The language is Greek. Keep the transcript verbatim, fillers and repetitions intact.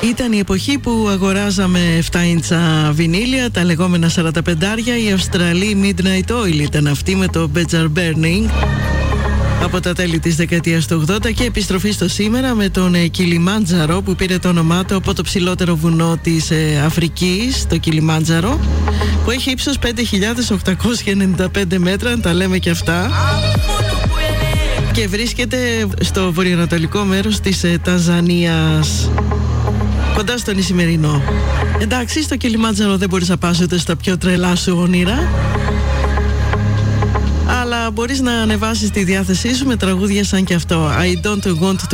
Ήταν η εποχή που αγοράζαμε επτά ίντσα βινίλια, τα λεγόμενα σαράντα πεντάρια. Η Αυστραλή Midnight Oil ήταν αυτή με το Bejar Burning από τα τέλη της δεκαετίας του ογδόντα, και επιστροφή στο σήμερα με τον Κιλιμάντζαρο, που πήρε το όνομά του από το ψηλότερο βουνό της ε, Αφρικής, το Κιλιμάντζαρο, που έχει ύψος πέντε χιλιάδες οκτακόσια ενενήντα πέντε μέτρα, τα λέμε και αυτά, και βρίσκεται στο βορειοανατολικό μέρος της ε, Τανζανίας, κοντά στον Ισημερινό. Εντάξει, στο Κιλιμάντζαρο δεν μπορείς να πας ούτε στα πιο τρελά σου όνειρα, αλλά μπορείς να ανεβάσεις τη διάθεσή σου με τραγούδια σαν και αυτό. I don't want to